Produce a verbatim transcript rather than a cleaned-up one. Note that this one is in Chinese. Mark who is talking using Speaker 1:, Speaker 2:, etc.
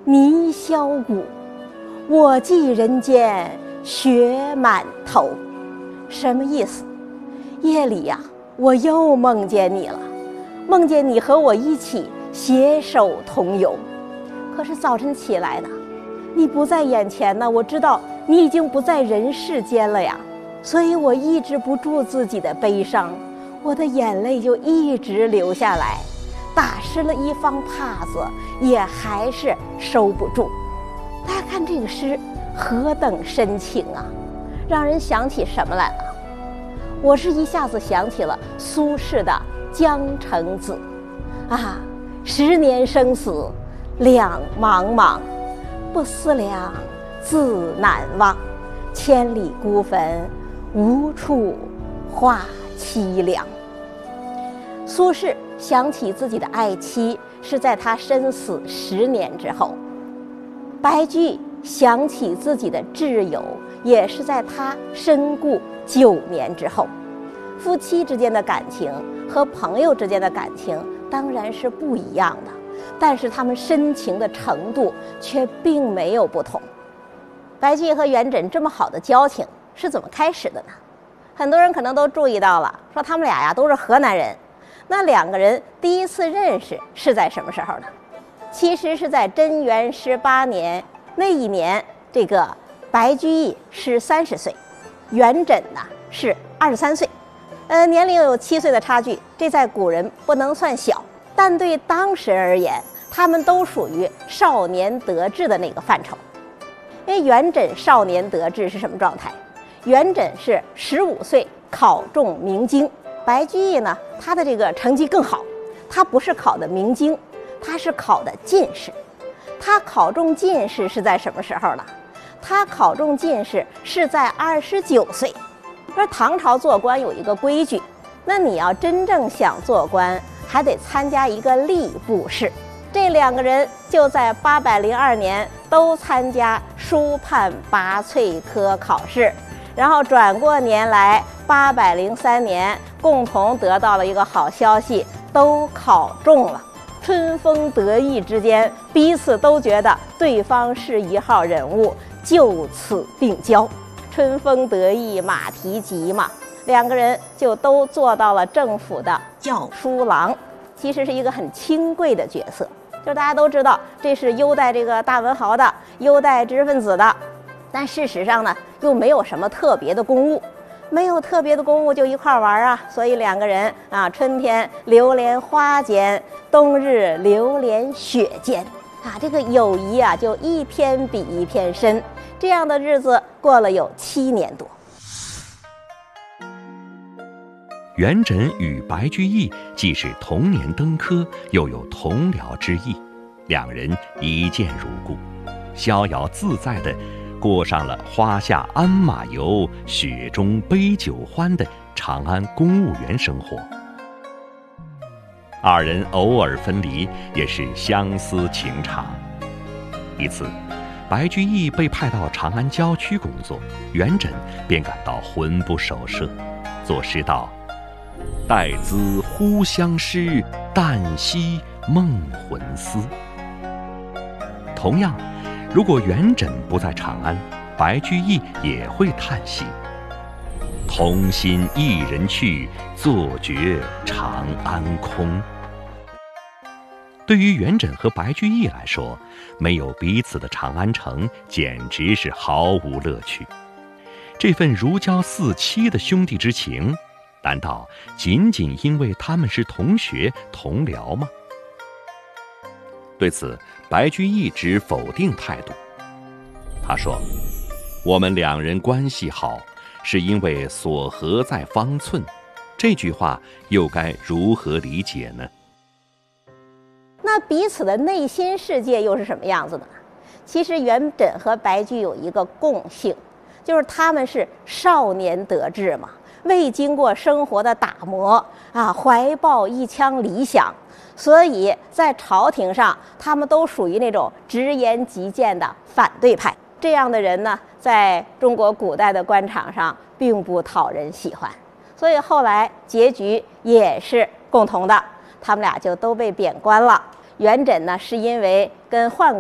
Speaker 1: 泥销骨，我寄人间雪满头。什么意思？夜里呀、啊，我又梦见你了，梦见你和我一起携手同游。可是早晨起来呢，你不在眼前呢，我知道你已经不在人世间了呀，所以我抑制不住自己的悲伤，我的眼泪就一直流下来，打湿了一方帕子，也还是收不住。大家看这个诗何等深情啊，让人想起什么来了？我是一下子想起了苏轼的《江城子》啊，十年生死两茫茫，不思量，自难忘。千里孤坟，无处话凄凉。苏轼想起自己的爱妻是在他身死十年之后，白居易想起自己的挚友也是在他身故九年之后。夫妻之间的感情和朋友之间的感情当然是不一样的，但是他们深情的程度却并没有不同。白居易和元稹这么好的交情是怎么开始的呢？很多人可能都注意到了，说他们俩呀都是河南人。那两个人第一次认识是在什么时候呢？其实是在贞元十八年，那一年这个白居易是三十岁，元稹呢是二十三岁，呃，年龄有七岁的差距，这在古人不能算小，但对当时而言，他们都属于少年得志的那个范畴。因为元稹少年得志是什么状态？元稹是十五岁考中明经，白居易呢，他的这个成绩更好，他不是考的明经，他是考的进士。他考中进士是在什么时候呢？他考中进士是在二十九岁。说唐朝做官有一个规矩，那你要真正想做官，还得参加一个吏部试。这两个人就在八百零二年都参加书判拔萃科考试，然后转过年来八百零三年共同得到了一个好消息，都考中了。春风得意之间，彼此都觉得对方是一号人物，就此定交。春风得意马蹄疾嘛，两个人就都做到了政府的校书郎，其实是一个很清贵的角色。就大家都知道，这是优待这个大文豪的，优待知识分子的，但事实上呢，又没有什么特别的公务，没有特别的公务就一块玩啊。所以两个人啊，春天流连花间，冬日流连雪间啊，这个友谊啊，就一天比一天深。这样的日子过了有七年多。
Speaker 2: 元稹与白居易既是同年登科，又有同僚之意，两人一见如故，逍遥自在地过上了花下鞍马游，雪中杯酒欢的长安公务员生活。二人偶尔分离，也是相思情长。一次，白居易被派到长安郊区工作，元稹便感到魂不守舍，作诗道：待兹忽相识，旦夕梦魂思。同样，如果元稹不在长安，白居易也会叹息：同心一人去，坐觉长安空。对于元稹和白居易来说，没有彼此的长安城简直是毫无乐趣。这份如胶似漆的兄弟之情，难道仅仅因为他们是同学同僚吗？对此，白居易持否定态度。他说：我们两人关系好，是因为所合在方寸。这句话又该如何理解呢？
Speaker 1: 那彼此的内心世界又是什么样子的呢？其实元稹和白居易有一个共性，就是他们是少年得志嘛，未经过生活的打磨啊，怀抱一腔理想，所以在朝廷上他们都属于那种直言极谏的反对派。这样的人呢，在中国古代的官场上并不讨人喜欢，所以后来结局也是共同的，他们俩就都被贬官了。元稹呢，是因为跟宦